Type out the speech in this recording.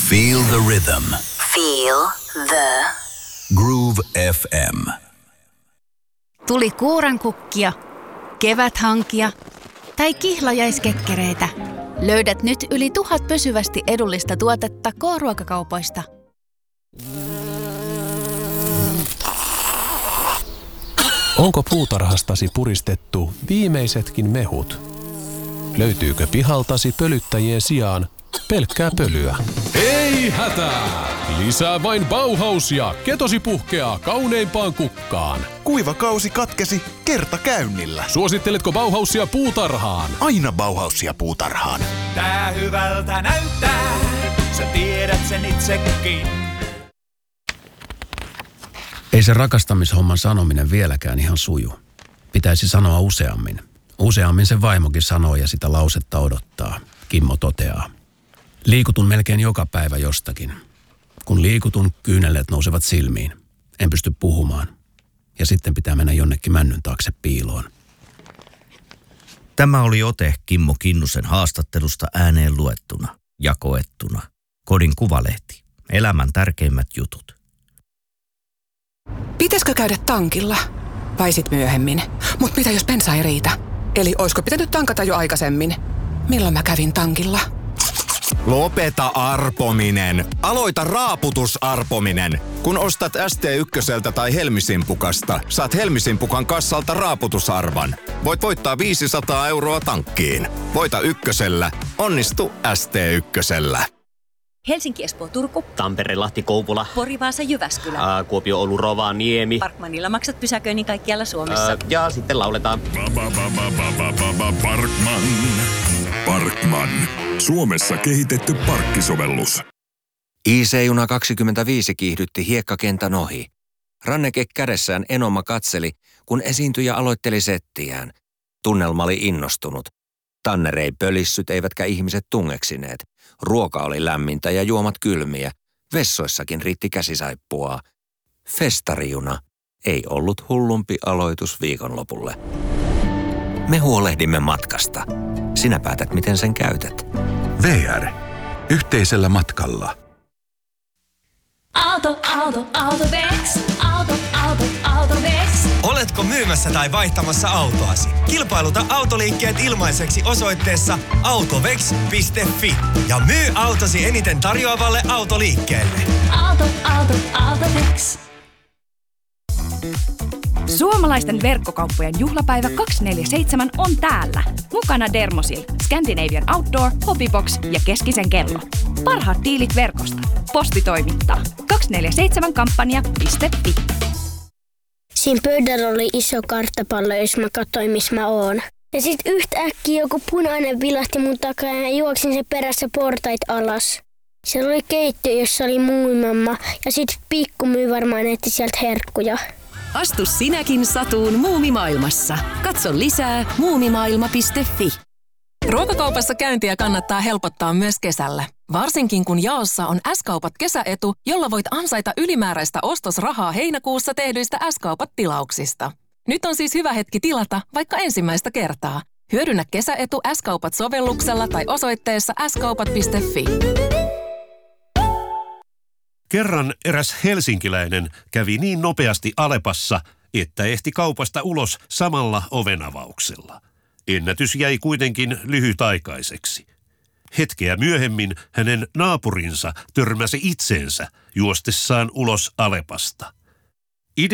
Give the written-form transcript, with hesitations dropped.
Feel the rhythm. Feel the Groove FM. Tuli kuurankukkia, keväthankia tai kihlajaiskekkereitä. Löydät nyt yli 1000 pysyvästi edullista tuotetta K-ruokakaupoista. Onko puutarhastasi puristettu viimeisetkin mehut? Löytyykö pihaltasi pölyttäjien sijaan pelkkää pölyä? Ei hätää! Lisää vain Bauhausia, ketosi puhkeaa kauneimpaan kukkaan. Kuiva kausi katkesi kertakäynnillä. Suositteletko Bauhausia puutarhaan? Aina Bauhausia puutarhaan. Tää hyvältä näyttää, sä tiedät sen itsekin. Ei se rakastamishomman sanominen vieläkään ihan suju. Pitäisi sanoa useammin. Useammin se vaimokin sanoo ja sitä lausetta odottaa. Kimmo toteaa. Liikutun melkein joka päivä jostakin. Kun liikutun, kyyneleet nousevat silmiin. En pysty puhumaan. Ja sitten pitää mennä jonnekin männyn taakse piiloon. Tämä oli ote Kimmo Kinnusen haastattelusta ääneen luettuna ja koettuna. Kodin Kuvalehti. Elämän tärkeimmät jutut. Pitäisikö käydä tankilla? Vai sit myöhemmin? Mut mitä jos bensa ei riitä? Eli oisko pitänyt tankata jo aikaisemmin? Milloin mä kävin tankilla? Lopeta arpominen. Aloita raaputusarpominen. Kun ostat ST1 tai Helmisimpukasta, saat Helmisimpukan kassalta raaputusarvan. Voit voittaa 500 € tankkiin. Voita ykkösellä. Onnistu ST1. Helsinki, Espoo, Turku. Tampere, Lahti, Kouvola. Pori, Vaasa, Jyväskylä. Kuopio, Oulu, Rovaniemi. Parkmanilla maksat pysäköinnin kaikkialla Suomessa. Ja sitten lauletaan. Parkman. Suomessa kehitetty parkkisovellus. IC-juna 25 kiihdytti hiekkakentän ohi. Ranneke kädessään Enoma katseli, kun esiintyjä aloitteli settiään. Tunnelma oli innostunut. Tanner ei pölissyt eivätkä ihmiset tungeksineet. Ruoka oli lämmintä ja juomat kylmiä. Vessoissakin riitti käsisaippua. Festarijuna ei ollut hullumpi aloitus viikonlopulle. Me huolehdimme matkasta. Sinä päätät, miten sen käytät. VR. Yhteisellä matkalla. Autovex. Autovex. Oletko myymässä tai vaihtamassa autoasi? Kilpailuta autoliikkeet ilmaiseksi osoitteessa autovex.fi ja myy autosi eniten tarjoavalle autoliikkeelle. Autovex. Suomalaisten verkkokauppojen juhlapäivä 247 on täällä. Mukana Dermosil, Scandinavian Outdoor, Hobbybox ja Keskisen kello. Parhaat diilit verkosta. Posti toimittaa. 247kampanja.fi. Siinä pöydällä oli iso karttapallo, jos mä katsoin, missä mä oon. Ja sit yhtäkkiä joku punainen vilahti mun takaa ja juoksin sen perässä portait alas. Siellä oli keittiö, jossa oli muumimamma ja sit pikkumyy varmaan etti sieltä herkkuja. Astu sinäkin satuun muumimaailmassa. Katso lisää muumimaailma.fi. Ruokakaupassa käyntiä kannattaa helpottaa myös kesällä. Varsinkin kun jaossa on S-kaupat kesäetu, jolla voit ansaita ylimääräistä ostosrahaa heinäkuussa tehdyistä S-kaupat-tilauksista. Nyt on siis hyvä hetki tilata vaikka ensimmäistä kertaa. Hyödynnä kesäetu S-kaupat-sovelluksella tai osoitteessa skaupat.fi. Kerran eräs helsinkiläinen kävi niin nopeasti Alepassa, että ehti kaupasta ulos samalla ovenavauksella. Ennätys jäi kuitenkin lyhytaikaiseksi. Hetkeä myöhemmin hänen naapurinsa törmäsi itseensä juostessaan ulos Alepasta.